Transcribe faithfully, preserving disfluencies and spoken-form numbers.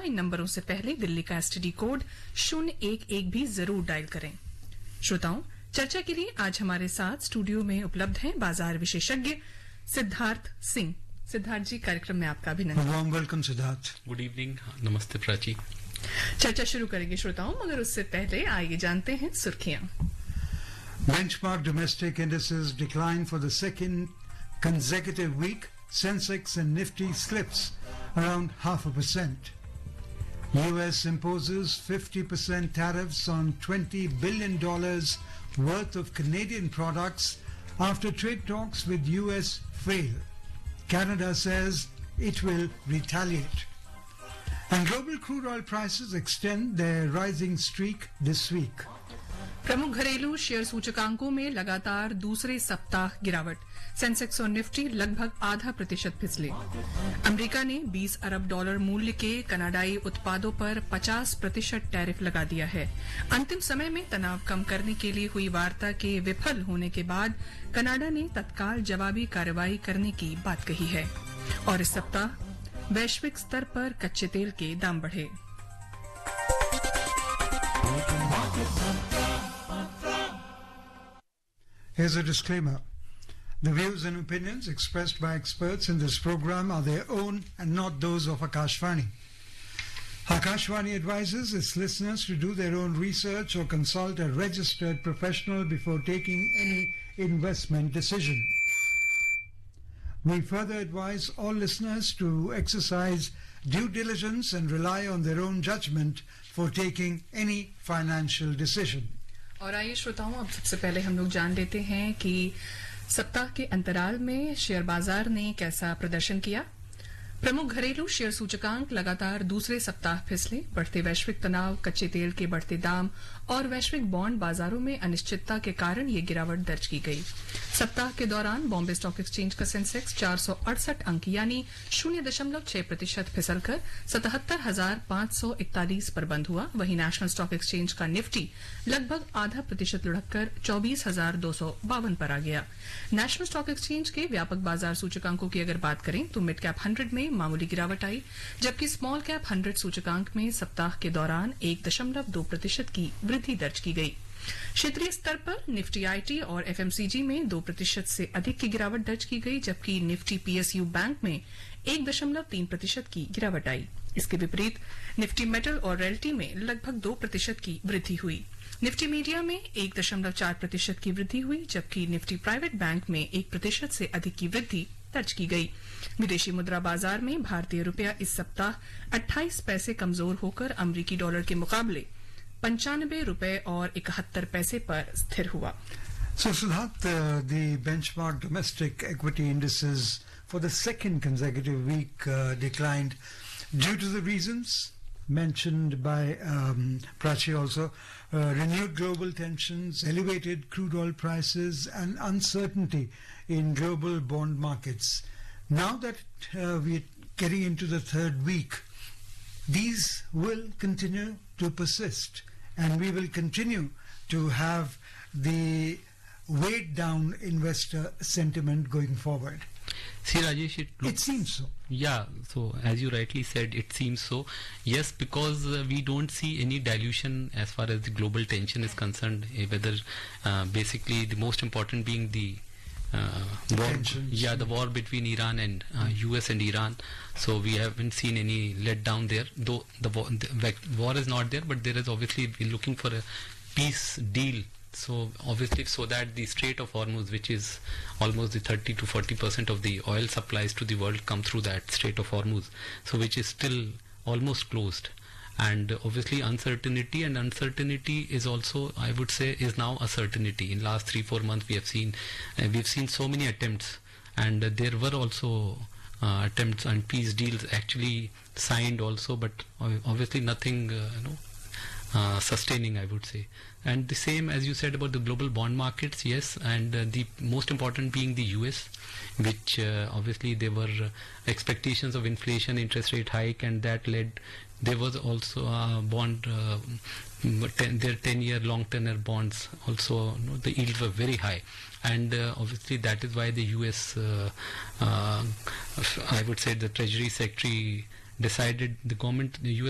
इन नंबरों से पहले दिल्ली का एसटीडी कोड शून्य एक एक भी जरूर डायल करें। श्रोताओं, चर्चा के लिए आज हमारे साथ स्टूडियो में उपलब्ध हैं बाजार विशेषज्ञ सिद्धार्थ सिंह। सिद्धार्थ जी, कार्यक्रम में आपका अभिनंदन। Warm welcome Siddharth. Good evening. नमस्ते प्राची। चर्चा शुरू करेंगे श्रोताओं, मगर उससे पहले आइए जानते हैं सुर्खियां। Benchmark domestic indices declined for the second consecutive week. Sensex and Nifty slips around half a percent. U S imposes fifty percent tariffs on twenty billion dollars worth of Canadian products after trade talks with U S fail. Canada says it will retaliate. And global crude oil prices extend their rising streak this week. प्रमुख घरेलू share सूचकांकों में लगातार दूसरे सप्ताह गिरावट। Sensex और Nifty लगभग आधा प्रतिशत फिसले। अमेरिका ने बीस अरब डॉलर मूल्य के कनाडाई उत्पादों पर पचास प्रतिशत टैरिफ लगा दिया है। अंतिम समय में तनाव कम करने के लिए हुई वार्ता के विफल होने के बाद कनाडा ने तत्काल जवाबी कार्रवाई करने की बात कही है। और इस सप्ताह वैश्विक स्तर पर कच्चे तेल के दाम बढ़े। Here's a disclaimer. The views and opinions expressed by experts in this program are their own and not those of Akashvani. Akashvani advises its listeners to do their own research or consult a registered professional before taking any investment decision. We further advise all listeners to exercise due diligence and rely on their own judgment for taking any financial decision. और आइए श्रोताओं, अब सबसे पहले हम लोग जान लेते हैं कि सप्ताह के अंतराल में शेयर बाजार ने कैसा प्रदर्शन किया। प्रमुख घरेलू शेयर सूचकांक लगातार दूसरे सप्ताह फिसले। बढ़ते वैश्विक तनाव, कच्चे तेल के बढ़ते दाम और वैश्विक बॉन्ड बाजारों में अनिश्चितता के कारण ये गिरावट दर्ज की गई। सप्ताह के दौरान बॉम्बे स्टॉक एक्सचेंज का सेंसेक्स चार सौ अड़सठ अंक यानी शून्य दशमलव छह प्रतिशत फिसलकर सतहत्तर हजार पांच सौ इकतालीस पर बंद हुआ। वहीं नेशनल स्टॉक एक्सचेंज का निफ्टी लगभग आधा प्रतिशत लुढ़ककर चौबीस हजार दो सौ बावन पर आ गया। नेशनल स्टॉक एक्सचेंज के व्यापक बाजार सूचकांकों की अगर बात करें तो मिड कैप हंड्रेड में मामूली गिरावट आई, जबकि स्मॉल कैप हंड्रेड सूचकांक में सप्ताह के दौरान एक दशमलव दो प्रतिशत की वृद्धि दर्ज की गई। क्षेत्रीय स्तर पर निफ्टी आईटी और एफएमसीजी में दो प्रतिशत से अधिक की गिरावट दर्ज की गई, जबकि निफ्टी पीएसयू बैंक में एक दशमलव तीन प्रतिशत की गिरावट आई। इसके विपरीत निफ्टी मेटल और रियल्टी में लगभग दो प्रतिशत की वृद्धि हुई। निफ्टी मीडिया में एक दशमलव चार प्रतिशत की वृद्धि हुई, जबकि निफ्टी प्राइवेट बैंक में एक प्रतिशत से अधिक की वृद्धि दर्ज की गई। विदेशी मुद्रा बाजार में भारतीय रुपया इस सप्ताह अट्ठाईस पैसे कमजोर होकर अमरीकी डॉलर के मुकाबले पंचानबे रुपए और इकहत्तर पैसे पर स्थिर हुआ। So Siddharth, uh, the benchmark domestic equity indices for the second consecutive week uh, declined due to the reasons mentioned by um, Prachi also, uh, renewed global tensions, elevated crude oil prices and uncertainty in global bond markets. Now that uh, we're getting into the third week, these will continue to persist and we will continue to have the weighed down investor sentiment going forward. See, Rajesh, it, It seems so. Yeah, so as you rightly said, it seems so. Yes, because uh, we don't see any dilution as far as the global tension is concerned, eh, whether uh, basically the most important being the uh, war, Tensions. yeah, the war between Iran and uh, U S and Iran. So we haven't seen any letdown there, though the war, the war is not there, but there is obviously we're looking for a peace deal. So obviously, so that the Strait of Hormuz, which is almost the thirty to forty percent of the oil supplies to the world, come through that Strait of Hormuz, so which is still almost closed. And obviously uncertainty and uncertainty is also, I would say, is now a certainty. In last three four months we have seen uh, we've seen so many attempts, and uh, there were also uh, attempts and peace deals actually signed also, but uh, obviously nothing uh, you know uh, sustaining, I would say. And the same as you said about the global bond markets, yes, and uh, the most important being the U S, which uh, obviously there were uh, expectations of inflation, interest rate hike, and that led, there was also a bond, uh, ten, their ten year long tenor bonds also, you know, the yields were very high. And uh, obviously that is why the U S, uh, uh, I would say the Treasury Secretary decided, the government, the U S